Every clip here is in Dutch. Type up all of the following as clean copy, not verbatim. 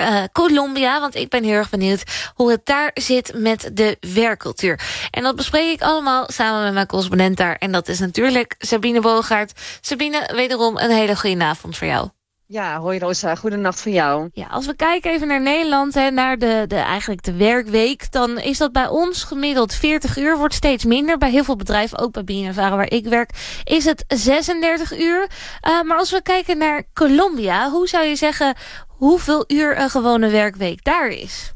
naar Colombia, want ik ben heel erg benieuwd hoe het daar zit met de werkcultuur. En dat bespreek ik allemaal samen met mijn correspondent daar. En dat is natuurlijk Sabine Boogaard. Sabine, wederom een hele goede avond voor jou. Ja, hoi Rosa, goedenacht voor jou. Ja, als we kijken even naar Nederland, naar eigenlijk de werkweek, dan is dat bij ons gemiddeld 40 uur, wordt steeds minder. Bij heel veel bedrijven, ook bij BNNVARA waar ik werk, is het 36 uur. Maar als we kijken naar Colombia, hoe zou je zeggen hoeveel uur een gewone werkweek daar is?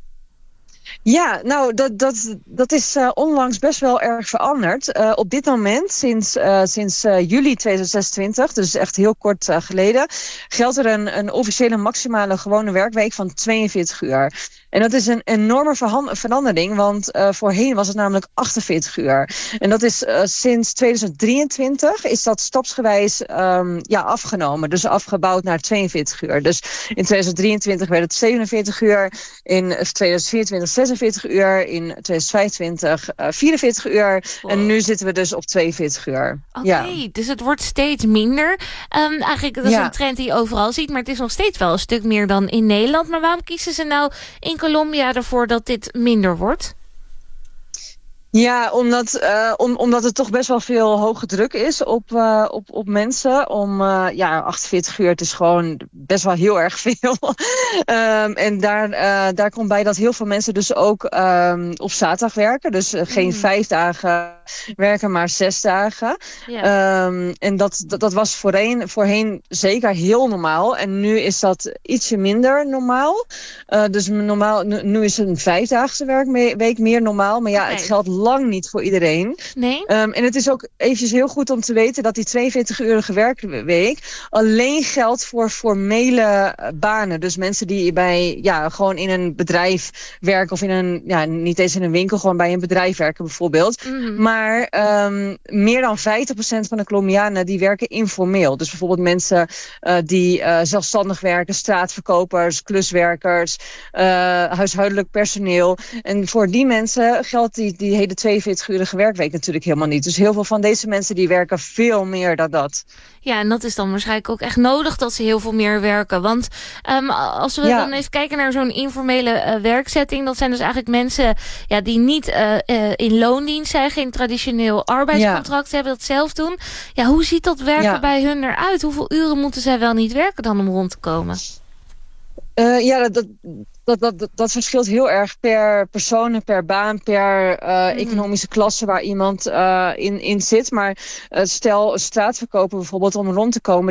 Ja, nou, dat is onlangs best wel erg veranderd. Op dit moment, sinds juli 2026, dus echt heel kort geleden, geldt er een officiële maximale gewone werkweek van 42 uur. En dat is een enorme verandering, want voorheen was het namelijk 48 uur. En dat is sinds 2023 is dat stapsgewijs afgenomen. Dus afgebouwd naar 42 uur. Dus in 2023 werd het 47 uur, in 2024 46 uur, in 2025 44 uur. Wow. En nu zitten we dus op 42 uur. Oké, dus het wordt steeds minder. Eigenlijk dat is een trend die je overal ziet, maar het is nog steeds wel een stuk meer dan in Nederland. Maar waarom kiezen ze nou in Colombia ervoor dat dit minder wordt? Ja, omdat het toch best wel veel hoge druk is op mensen. 48 uur, het is gewoon best wel heel erg veel. En daar komt bij dat heel veel mensen dus ook op zaterdag werken. Dus geen 5 dagen werken, maar 6 dagen. Ja. En dat was voorheen zeker heel normaal. En nu is dat ietsje minder normaal. Dus nu is een 5-daagse werkweek meer normaal. Maar ja, het geldt lang niet voor iedereen. Nee? En het is ook eventjes heel goed om te weten dat die 42-urige werkweek alleen geldt voor formele banen. Dus mensen die gewoon in een bedrijf werken of niet eens in een winkel, gewoon bij een bedrijf werken bijvoorbeeld. Mm-hmm. Maar meer dan 50% van de Colombianen die werken informeel. Dus bijvoorbeeld mensen die zelfstandig werken, straatverkopers, kluswerkers, huishoudelijk personeel. En voor die mensen geldt die hele 42-urige werkweek natuurlijk helemaal niet. Dus heel veel van deze mensen die werken veel meer dan dat. Ja, en dat is dan waarschijnlijk ook echt nodig dat ze heel veel meer werken. Want als we dan even kijken naar zo'n informele werkzetting, dat zijn dus eigenlijk mensen die niet in loondienst zijn, geen traditioneel arbeidscontract hebben, dat zelf doen. Ja, hoe ziet dat werken bij hun eruit? Hoeveel uren moeten zij wel niet werken dan om rond te komen? Dat verschilt heel erg per persoon, per baan, per economische klasse waar iemand in zit. Maar stel straatverkoper bijvoorbeeld om rond te komen,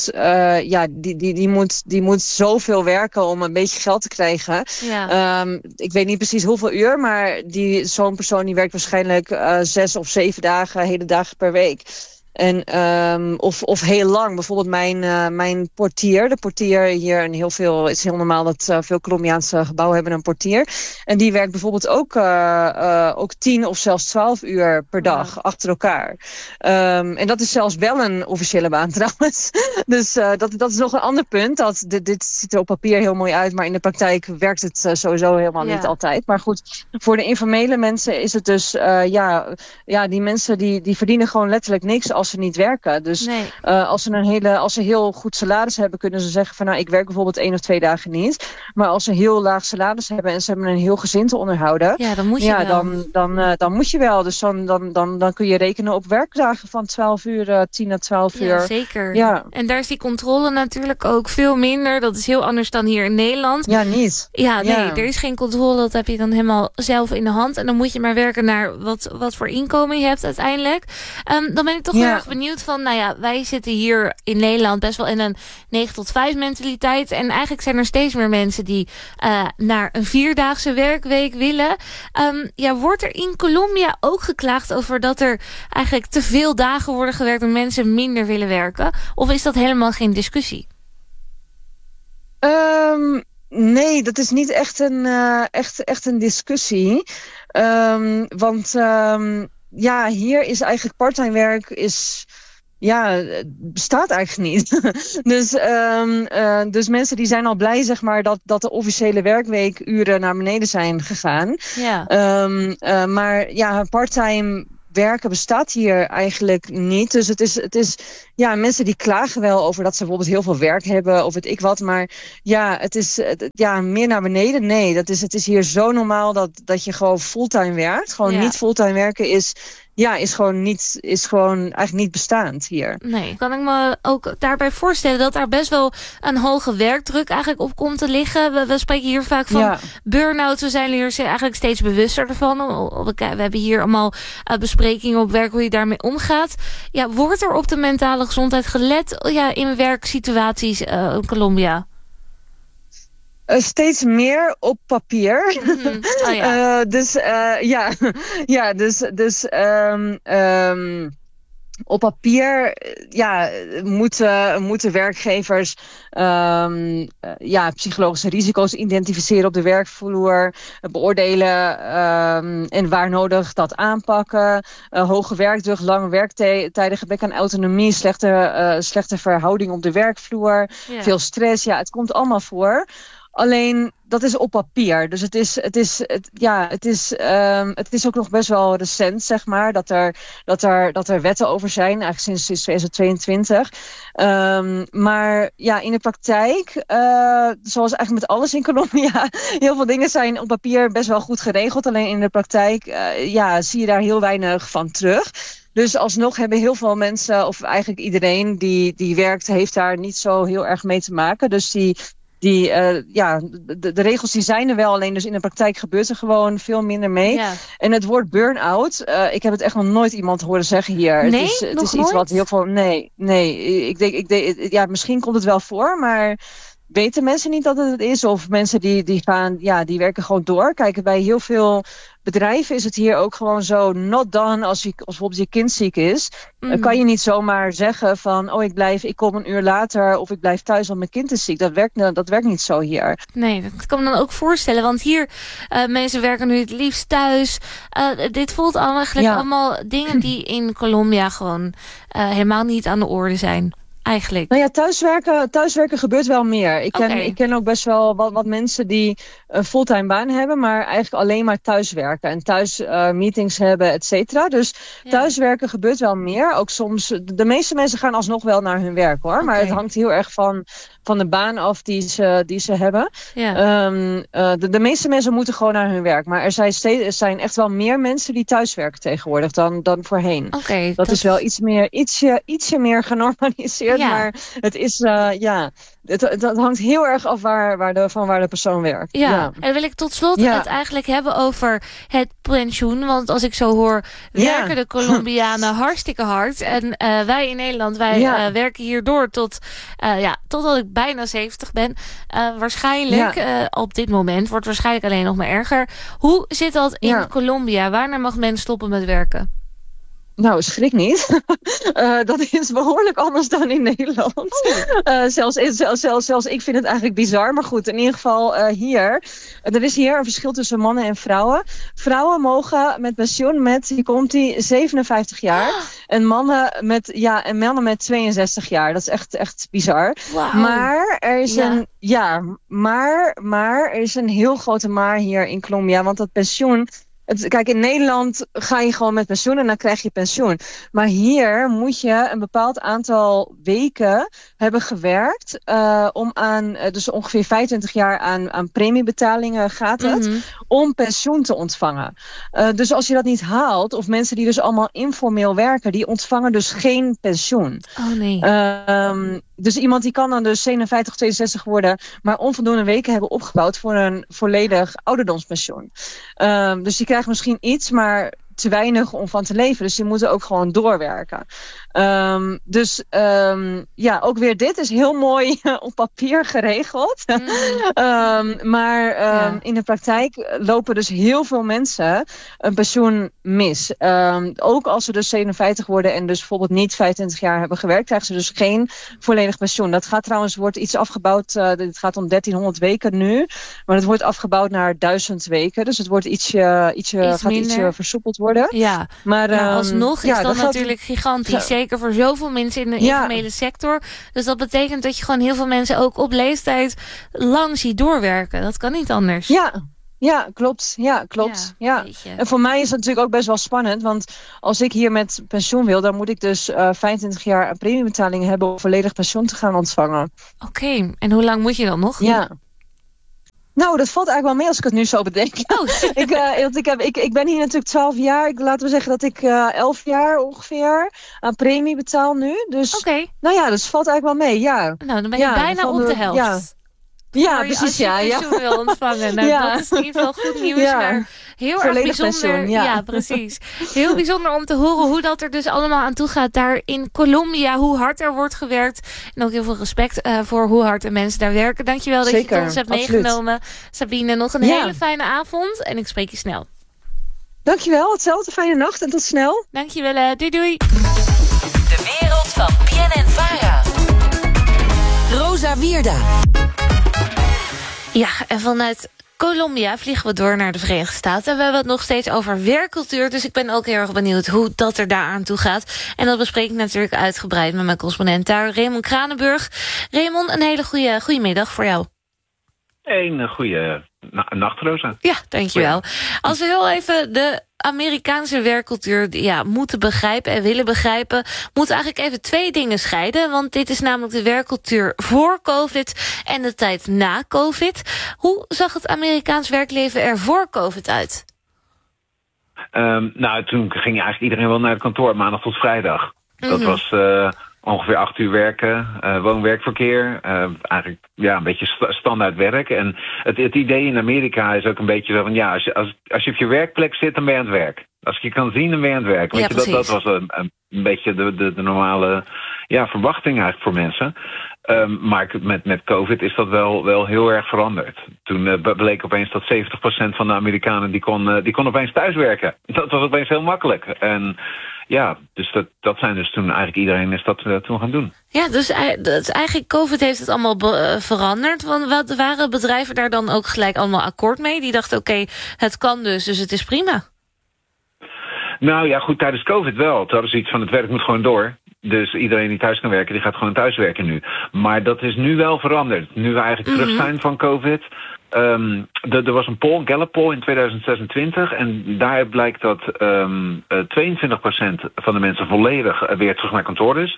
die moet zoveel werken om een beetje geld te krijgen. Ja. Ik weet niet precies hoeveel uur, maar zo'n persoon die werkt waarschijnlijk 6 of 7 dagen, hele dagen per week. En of heel lang. Bijvoorbeeld mijn portier. De portier hier het is heel normaal dat veel Colombiaanse gebouwen hebben een portier. En die werkt bijvoorbeeld ook 10 of zelfs 12 uur per dag achter elkaar. En dat is zelfs wel een officiële baan trouwens. Dus dat is nog een ander punt. Dit ziet er op papier heel mooi uit, maar in de praktijk werkt het sowieso helemaal niet altijd. Maar goed, voor de informele mensen is het dus die mensen die verdienen gewoon letterlijk niks als ze niet werken. Dus als ze heel goed salaris hebben, kunnen ze zeggen van ik werk bijvoorbeeld 1 of 2 dagen niet. Maar als ze heel laag salaris hebben en ze hebben een heel gezin te onderhouden, dan moet je wel. Dan moet je wel. Dus dan kun je rekenen op werkdagen van 12 uur, 10 à 12 uur. Ja, zeker. Ja. En daar is die controle natuurlijk ook veel minder. Dat is heel anders dan hier in Nederland. Ja, niet. Ja, nee, er is geen controle. Dat heb je dan helemaal zelf in de hand. En dan moet je maar werken naar wat voor inkomen je hebt uiteindelijk. Dan ben ik toch heel erg benieuwd van, wij zitten hier in Nederland best wel in een 9 tot 5 mentaliteit. En eigenlijk zijn er steeds meer mensen die naar een 4-daagse werkweek willen. Wordt er in Colombia ook geklaagd over dat er eigenlijk te veel dagen worden gewerkt en mensen minder willen werken? Of is dat helemaal geen discussie? Nee, dat is niet echt een discussie. Want hier is eigenlijk parttime werk bestaat eigenlijk niet. Dus mensen die zijn al blij, zeg maar, dat de officiële werkweekuren naar beneden zijn gegaan. Ja. Maar parttime werken bestaat hier eigenlijk niet. Dus het is mensen die klagen wel over dat ze bijvoorbeeld heel veel werk hebben of weet ik wat. Maar het is meer naar beneden. Nee, het is hier zo normaal dat je gewoon fulltime werkt. Gewoon niet fulltime werken is gewoon eigenlijk niet bestaand hier. Nee, kan ik me ook daarbij voorstellen dat daar best wel een hoge werkdruk eigenlijk op komt te liggen. We spreken hier vaak van burn-out. We zijn hier eigenlijk steeds bewuster ervan. We hebben hier allemaal besprekingen op werk hoe je daarmee omgaat. Ja, wordt er op de mentale gezondheid gelet in werksituaties in Colombia? Steeds meer op papier. Mm-hmm. Oh, ja. Dus op papier moeten werkgevers psychologische risico's identificeren op de werkvloer, beoordelen en waar nodig dat aanpakken. Hoge werkdruk, lange werktijden, gebrek aan autonomie, slechte verhouding op de werkvloer, veel stress. Ja, het komt allemaal voor. Alleen, dat is op papier. Dus het is ook nog best wel recent, zeg maar, dat er wetten over zijn, eigenlijk sinds 2022. Maar in de praktijk, zoals eigenlijk met alles in Colombia, heel veel dingen zijn op papier best wel goed geregeld. Alleen in de praktijk, zie je daar heel weinig van terug. Dus alsnog hebben heel veel mensen, of eigenlijk iedereen die werkt, heeft daar niet zo heel erg mee te maken. Dus de regels die zijn er wel, alleen dus in de praktijk gebeurt er gewoon veel minder mee. Ja. En het woord burn-out, ik heb het echt nog nooit iemand horen zeggen hier. Nee, het is iets wat heel veel... Nee. Ik denk, misschien komt het wel voor, maar weten mensen niet dat het is? Of mensen die werken gewoon door. Kijk, bij heel veel bedrijven is het hier ook gewoon zo not done als bijvoorbeeld je kind ziek is. Dan kan je niet zomaar zeggen van ik kom een uur later of ik blijf thuis want mijn kind is ziek. Dat werkt niet zo hier. Nee, dat kan me dan ook voorstellen. Want hier, mensen werken nu het liefst thuis. Dit voelt allemaal dingen die in Colombia gewoon helemaal niet aan de orde zijn. Eigenlijk. Nou ja, thuiswerken gebeurt wel meer. Ik ken ook best wel wat mensen die een fulltime baan hebben, maar eigenlijk alleen maar thuiswerken en thuis meetings hebben, et cetera. Dus thuiswerken gebeurt wel meer. Ook soms, de meeste mensen gaan alsnog wel naar hun werk hoor, maar het hangt heel erg van de baan af die ze hebben. Ja. De meeste mensen moeten gewoon naar hun werk. Maar er zijn echt wel meer mensen die thuiswerken tegenwoordig dan voorheen. Dat is wel ietsje meer genormaliseerd. Ja. Maar het is, het hangt heel erg af van waar de persoon werkt. Ja. En dan wil ik tot slot het eigenlijk hebben over het pensioen. Want als ik zo hoor, werken de Colombianen hartstikke hard. En wij in Nederland, werken hier door totdat ik bijna 70 ben. Waarschijnlijk, op dit moment, wordt waarschijnlijk alleen nog maar erger. Hoe zit dat in Colombia? Wanneer mag men stoppen met werken? Nou, schrik niet. Dat is behoorlijk anders dan in Nederland. Zelfs ik vind het eigenlijk bizar. Maar goed, in ieder geval hier. Er is hier een verschil tussen mannen en vrouwen. Vrouwen mogen met pensioen met, hier komt 57 jaar. En mannen met 62 jaar. Dat is echt bizar. Wow. Maar er is er is een heel grote maar hier in Colombia. Want dat pensioen... Kijk, in Nederland ga je gewoon met pensioen en dan krijg je pensioen. Maar hier moet je een bepaald aantal weken hebben gewerkt om dus ongeveer 25 jaar aan premiebetalingen gaat het, om pensioen te ontvangen. Dus als je dat niet haalt, of mensen die dus allemaal informeel werken, die ontvangen dus geen pensioen. Oh nee. Dus iemand die kan dan dus 57, 62 worden, maar onvoldoende weken hebben opgebouwd voor een volledig ouderdomspensioen. Dus die krijgen misschien iets, maar te weinig om van te leven. Dus die moeten ook gewoon doorwerken. Ook weer dit is heel mooi op papier geregeld. Maar in de praktijk lopen dus heel veel mensen een pensioen mis. Ook als ze dus 57 worden en dus bijvoorbeeld niet 25 jaar hebben gewerkt, krijgen ze dus geen volledig pensioen. Dat gaat trouwens, wordt iets afgebouwd. Het gaat om 1300 weken nu. Maar het wordt afgebouwd naar 1000 weken. Dus het wordt ietsje versoepeld worden. Ja, maar alsnog is dat natuurlijk gigantisch. Zeker voor zoveel mensen in de informele sector. Dus dat betekent dat je gewoon heel veel mensen ook op leeftijd lang ziet doorwerken. Dat kan niet anders. Ja, klopt. Ja. En voor mij is het natuurlijk ook best wel spannend. Want als ik hier met pensioen wil, dan moet ik dus 25 jaar aan premiebetaling hebben om volledig pensioen te gaan ontvangen. Oké, en hoe lang moet je dan nog? Ja. Nou, dat valt eigenlijk wel mee als ik het nu zo bedenk. Ik ben hier natuurlijk 12 jaar. Laten we zeggen dat ik 11 jaar ongeveer aan premie betaal nu. Dus nou ja, dat valt eigenlijk wel mee. Ja. Nou, dan ben je bijna op de helft. Ja, precies. Als je pensioen wil ontvangen. Nou, dat is in ieder geval goed nieuws. Maar heel volledig erg bijzonder. Pensioen, ja, precies. Heel bijzonder om te horen hoe dat er dus allemaal aan toe gaat daar in Colombia. Hoe hard er wordt gewerkt. En ook heel veel respect voor hoe hard de mensen daar werken. Dankjewel dat je het ons hebt meegenomen. Sabine, nog een hele fijne avond. En ik spreek je snel. Dankjewel. Hetzelfde. Fijne nacht en tot snel. Dankjewel. Doei doei. De wereld van BNN-Vara. Rosa Wierda. Ja, en vanuit Colombia vliegen we door naar de Verenigde Staten. En we hebben het nog steeds over werkcultuur. Dus ik ben ook heel erg benieuwd hoe dat er daar aan toe gaat. En dat bespreek ik natuurlijk uitgebreid met mijn correspondent daar, Raymond Kranenburg. Raymond, een hele goede middag voor jou. Een goede nacht, Rosa. Ja, dankjewel. Als we heel even de Amerikaanse werkcultuur moeten begrijpen en willen begrijpen, moeten we eigenlijk even twee dingen scheiden. Want dit is namelijk de werkcultuur voor COVID en de tijd na COVID. Hoe zag het Amerikaans werkleven er voor COVID uit? Nou, toen ging eigenlijk iedereen wel naar het kantoor, maandag tot vrijdag. Dat was ongeveer 8 uur werken, woon-werkverkeer. Eigenlijk een beetje standaard werk. En het idee in Amerika is ook een beetje zo van, als je op je werkplek zit, dan ben je aan het werk. Als je kan zien, dan ben je aan het werk. Weet je, dat was een beetje de normale verwachting eigenlijk voor mensen. Maar met COVID is dat wel heel erg veranderd. Toen bleek opeens dat 70% van de Amerikanen die kon opeens thuiswerken. Dat was opeens heel makkelijk. En dus dat zijn dus toen eigenlijk iedereen is dat toen gaan doen. Ja, dus eigenlijk COVID heeft het allemaal veranderd. Want waren bedrijven daar dan ook gelijk allemaal akkoord mee? Die dachten oké, het kan dus het is prima. Nou ja, goed, tijdens COVID wel. Toen hadden ze iets van het werk moet gewoon door. Dus iedereen die thuis kan werken, die gaat gewoon thuis werken nu. Maar dat is nu wel veranderd. Nu we eigenlijk terug zijn van COVID. Er was een poll, Gallup poll in 2026. En daar blijkt dat 22% van de mensen volledig weer terug naar kantoor is.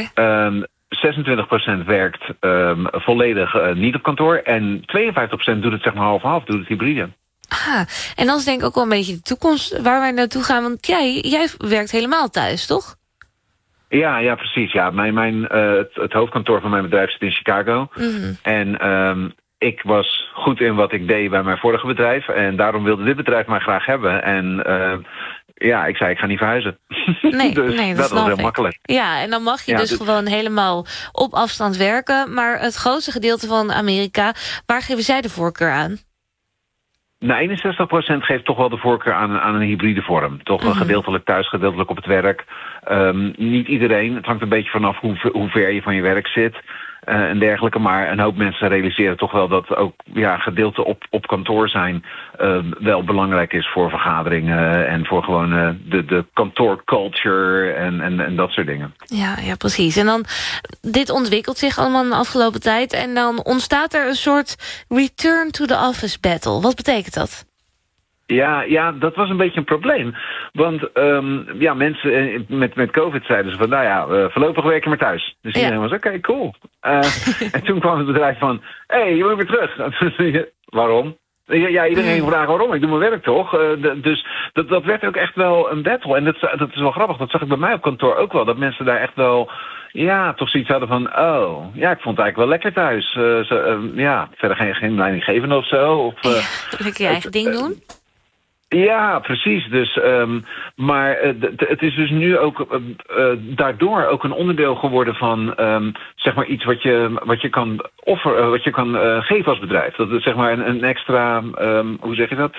26% werkt volledig niet op kantoor. En 52% doet het zeg maar half-half, doet het hybride. En dat is denk ik ook wel een beetje de toekomst waar wij naartoe gaan. Want jij werkt helemaal thuis, toch? Ja, precies. Ja. Het hoofdkantoor van mijn bedrijf zit in Chicago. En ik was goed in wat ik deed bij mijn vorige bedrijf. En daarom wilde dit bedrijf mij graag hebben. En ik zei, ik ga niet verhuizen. Dus dat was heel makkelijk. Ja, en dan mag je dus gewoon helemaal op afstand werken. Maar het grootste gedeelte van Amerika, waar geven zij de voorkeur aan? Nou, 61% geeft toch wel de voorkeur aan een hybride vorm. Toch gedeeltelijk thuis, gedeeltelijk op het werk. Niet iedereen. Het hangt een beetje vanaf hoe ver je van je werk zit. En dergelijke. Maar een hoop mensen realiseren toch wel dat ook gedeelte op kantoor zijn wel belangrijk is voor vergaderingen en voor gewoon de kantoorculture en dat soort dingen. Ja, precies. En dan, dit ontwikkelt zich allemaal in de afgelopen tijd en dan ontstaat er een soort return to the office battle. Wat betekent dat? Ja, dat was een beetje een probleem. Want mensen met COVID zeiden ze van, voorlopig werken maar thuis. Dus iedereen was, oké, cool. En toen kwam het bedrijf van, je moet weer terug. Waarom? Ja, iedereen vraagt waarom. Ik doe mijn werk toch? Dus dat werd ook echt wel een battle. En dat is wel grappig. Dat zag ik bij mij op kantoor ook wel. Dat mensen daar echt wel toch zoiets hadden van, ik vond het eigenlijk wel lekker thuis. Verder geen leidinggevende of zo. Lekker je eigen ding doen. Ja, precies. Dus, maar het is dus nu ook daardoor ook een onderdeel geworden van zeg maar iets wat je kan offeren, wat je kan geven als bedrijf. Dat is zeg maar een extra, hoe zeg je dat?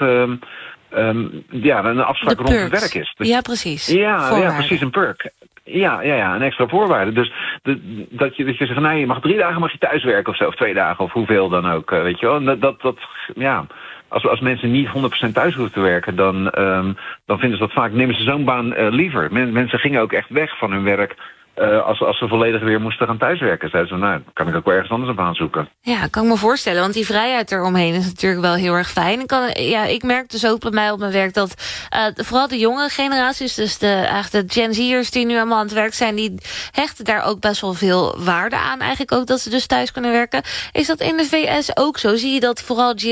Een afspraak rond het werk is. Dus, ja, precies. Ja, precies, een perk. Ja, een extra voorwaarde. Dus dat je zegt, nee, je mag 3 dagen mag je thuis werken of zo, of 2 dagen of hoeveel dan ook, weet je wel. Als mensen niet 100% thuis hoeven te werken, dan vinden ze dat vaak, nemen ze zo'n baan liever. Mensen gingen ook echt weg van hun werk als ze volledig weer moesten gaan thuiswerken. Zeiden ze, nou, kan ik ook wel ergens anders op aanzoeken. Ja, kan ik me voorstellen. Want die vrijheid eromheen is natuurlijk wel heel erg fijn. Ik merk dus ook bij mij op mijn werk dat vooral de jongere generaties, dus de Gen Z'ers die nu allemaal aan het werk zijn, die hechten daar ook best wel veel waarde aan. Eigenlijk ook dat ze dus thuis kunnen werken. Is dat in de VS ook zo? Zie je dat vooral